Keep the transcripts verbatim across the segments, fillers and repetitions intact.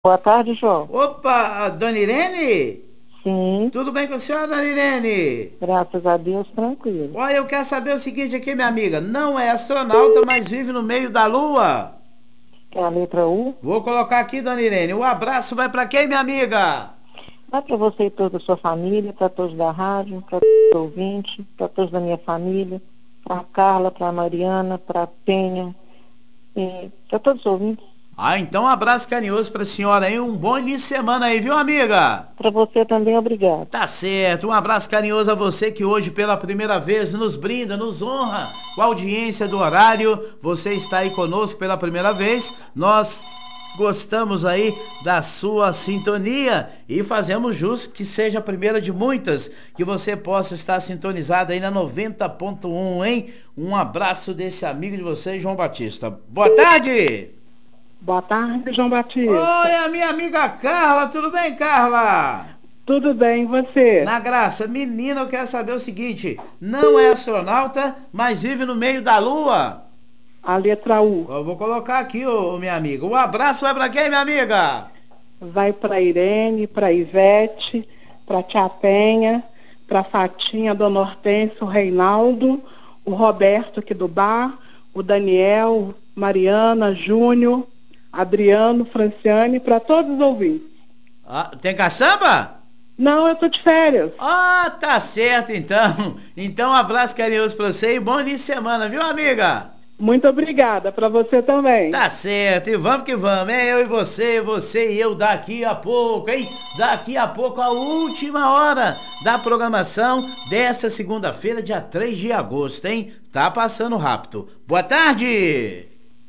Boa tarde, João. Opa, dona Irene? Sim, Tudo bem com a senhora, dona Irene? graças a Deus, tranquilo. Olha, eu quero saber o seguinte aqui, minha amiga. Não é astronauta, mas vive no meio da lua. É a letra U. Vou colocar aqui, dona Irene. O abraço vai pra quem, minha amiga? Vai para você e toda a sua família, para todos da rádio, para todos os ouvintes, para todos da minha família, para a Carla, para a Mariana, para a Penha, para todos os ouvintes. Ah, então um abraço carinhoso pra senhora aí. Um bom início de semana aí, viu, amiga? Para você também, obrigado. Tá certo. Um abraço carinhoso a você que hoje, pela primeira vez, nos brinda, nos honra com a audiência do horário. Você está aí conosco pela primeira vez. Nós gostamos aí da sua sintonia e fazemos jus que seja a primeira de muitas, que você possa estar sintonizado aí na noventa ponto um, hein? Um abraço desse amigo de vocês, João Batista. Boa tarde! Boa tarde, João Batista. Oi, a minha amiga Carla, tudo bem, Carla? Tudo bem, e você? Na graça, menina, eu quero saber o seguinte: não é astronauta, mas vive no meio da lua. A letra U. Eu vou colocar aqui, ô, minha amiga. Um abraço vai pra quem, minha amiga? Vai para Irene, para Ivete, para Tia Penha, para Fatinha, Dona Hortência, o Reinaldo, o Roberto aqui do bar, o Daniel, Mariana, Júnior, Adriano, Franciane, para todos os ouvintes. Ah, tem caçamba? Não, eu tô de férias. Ah, tá certo então. Então um abraço carinhoso pra você e bom início de semana, viu, amiga? Muito obrigada, para você também. Tá certo, e vamos que vamos, é eu e você, você e eu daqui a pouco, hein? Daqui a pouco a última hora da programação dessa segunda-feira, dia três de agosto, hein? Tá passando rápido. Boa tarde!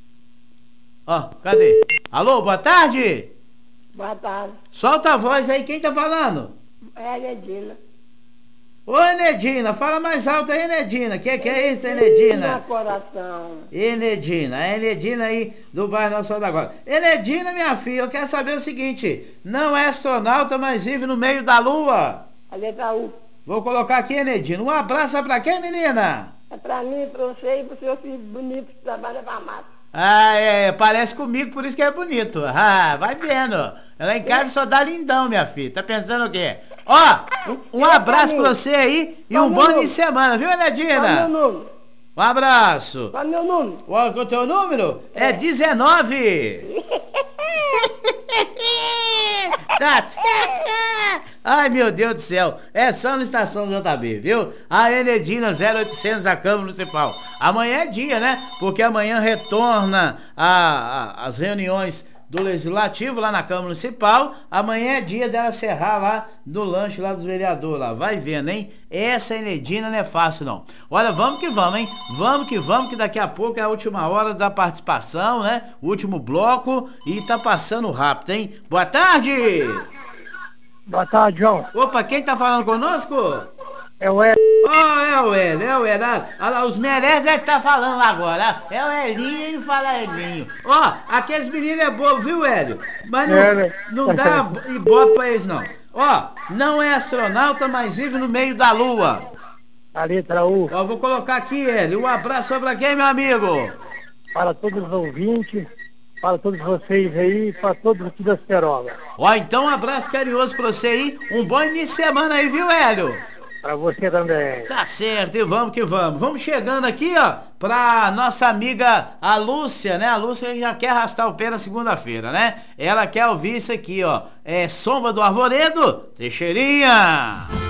Ó, cadê? Alô, boa tarde? Boa tarde. Solta a voz aí, quem tá falando? É a Edila. Oi, Nedina, fala mais alto aí, Nedina. Que que é isso, Enedina? Meu coração. Enedina, é Enedina aí do bairro Nossa Senhora da Glória. Enedina, minha filha, eu quero saber o seguinte: não é astronauta, mas vive no meio da lua. A letra U. Vou colocar aqui, Enedina. Um abraço vai pra quem, menina? É pra mim, pra você e pro seu filho bonito que trabalha pra mata. Ah, é, parece comigo, por isso que é bonito. Ah, vai vendo. Lá em casa só dá lindão, minha filha. Tá pensando o quê? Ó, um, um abraço pra você aí e um bom início de semana, viu, Qual é meu Enedina? número? Um abraço. Qual é meu número? Qual é o teu número? É dezenove. Tá certo. Ai, meu Deus do céu. É só na estação do J B, viu? A Enedina zero oitocentos da Câmara Municipal. Amanhã é dia, né? Porque amanhã retorna a, a, as reuniões do Legislativo lá na Câmara Municipal. Amanhã é dia dela serrar lá no lanche lá dos vereadores lá. Vai vendo, hein? Essa Enedina não é fácil, não. Olha, vamos que vamos, hein? Vamos que vamos, que daqui a pouco é a última hora da participação, né? O último bloco e tá passando rápido, hein? Boa tarde! Boa tarde, João. Opa, quem tá falando conosco? É o Hélio. Oh, é o Hélio, é o Hélio. Olha lá, os merecem é que tá falando lá agora. É o Helinho e não fala Helinho. Ó, oh, aqueles meninos é bobo, viu, Hélio? Mas não, É, né? não dá ibope pra eles, não. Ó, oh, não é astronauta, mas vive no meio da lua. A letra U. Ó, oh, vou colocar aqui, Hélio. Um abraço pra quem, meu amigo? Para todos os ouvintes, para todos vocês aí, para todos aqui da Cerola. Ó, oh, então um abraço carinhoso pra você aí. Um bom início de semana aí, viu, Hélio? Para você também. Tá certo, e vamos que vamos. Vamos chegando aqui, ó, pra nossa amiga, a Lúcia, né? A Lúcia já quer arrastar o pé na segunda-feira, né? Ela quer ouvir isso aqui, ó. É Sombra do Arvoredo, Teixeirinha.